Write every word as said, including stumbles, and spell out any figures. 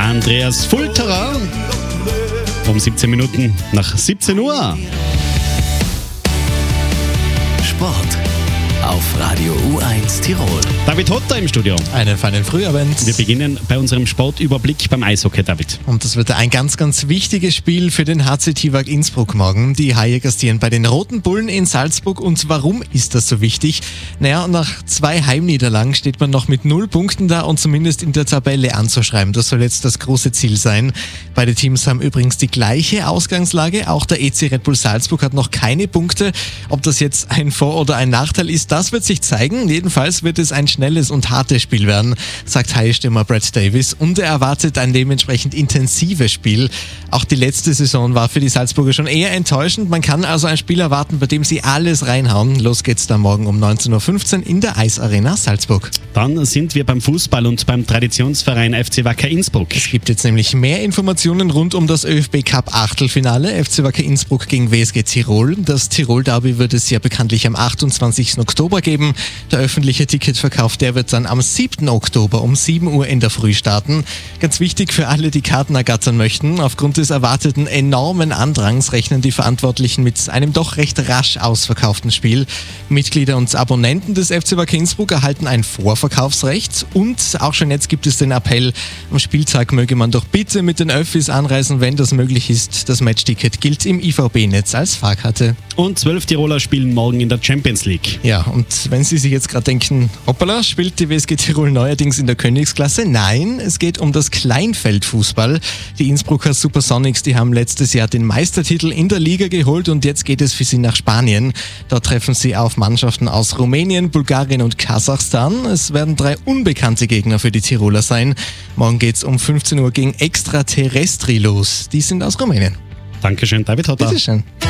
Andreas Fulterer. Um siebzehn Minuten nach siebzehn Uhr. Sport auf Radio U eins Tirol. David Hotter im Studio. Einen feinen Frühabend. Wir beginnen bei unserem Sportüberblick beim Eishockey, David. Und das wird ein ganz, ganz wichtiges Spiel für den H C Tivak Innsbruck morgen. Die Haie gastieren bei den Roten Bullen in Salzburg. Und warum ist das so wichtig? Naja, nach zwei Heimniederlagen steht man noch mit null Punkten da und zumindest in der Tabelle anzuschreiben. Das soll jetzt das große Ziel sein. Beide Teams haben übrigens die gleiche Ausgangslage. Auch der E C Red Bull Salzburg hat noch keine Punkte. Ob das jetzt ein Vor- oder ein Nachteil ist, das wird sich zeigen. Jedenfalls wird es ein schnelles und hartes Spiel werden, sagt Haie-Stürmer Brad Davis. Und er erwartet ein dementsprechend intensives Spiel. Auch die letzte Saison war für die Salzburger schon eher enttäuschend. Man kann also ein Spiel erwarten, bei dem sie alles reinhauen. Los geht's dann morgen um neunzehn Uhr fünfzehn in der Eisarena Salzburg. Dann sind wir beim Fußball und beim Traditionsverein F C Wacker Innsbruck. Es gibt jetzt nämlich mehr Informationen rund um das ÖFB Cup Achtelfinale. F C Wacker Innsbruck gegen W S G Tirol. Das Tirol-Derby wird es ja bekanntlich am achtundzwanzigsten Oktober geben. Der öffentliche Ticketverkauf, der wird dann am siebten Oktober um sieben Uhr in der Früh starten. Ganz wichtig für alle, die Karten ergattern möchten. Aufgrund des erwarteten enormen Andrangs rechnen die Verantwortlichen mit einem doch recht rasch ausverkauften Spiel. Mitglieder und Abonnenten des F C Wacker Innsbruck erhalten ein Vorverkaufsrecht. Und auch schon jetzt gibt es den Appell, am Spieltag möge man doch bitte mit den Öffis anreisen, wenn das möglich ist. Das Matchticket gilt im I V B-Netz als Fahrkarte. Und zwölf Tiroler spielen morgen in der Champions League. Ja, und wenn Sie sich jetzt gerade denken, hoppala, spielt die W S G Tirol neuerdings in der Königsklasse? Nein, es geht um das Kleinfeldfußball. Die Innsbrucker Supersonics, die haben letztes Jahr den Meistertitel in der Liga geholt und jetzt geht es für sie nach Spanien. Dort treffen sie auf Mannschaften aus Rumänien, Bulgarien und Kasachstan. Es werden drei unbekannte Gegner für die Tiroler sein. Morgen geht's um fünfzehn Uhr gegen Extraterrestri los. Die sind aus Rumänien. Dankeschön, David Hotter. Bitteschön.